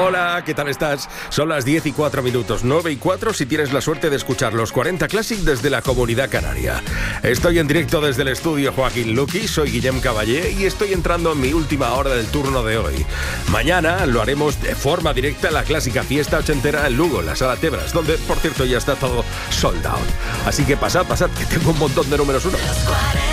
Hola, ¿qué tal estás? Son las 10:04, 9:04 si tienes la suerte de escuchar los 40 Classic desde la Comunidad Canaria. Estoy en directo desde el estudio Joaquín Luqui, soy Guillem Caballé y estoy entrando en mi última hora del turno de hoy. Mañana lo haremos de forma directa en la clásica fiesta ochentera en Lugo, en la Sala Tebras, donde, por cierto, ya está todo sold out. Así que pasad, que tengo un montón de números uno.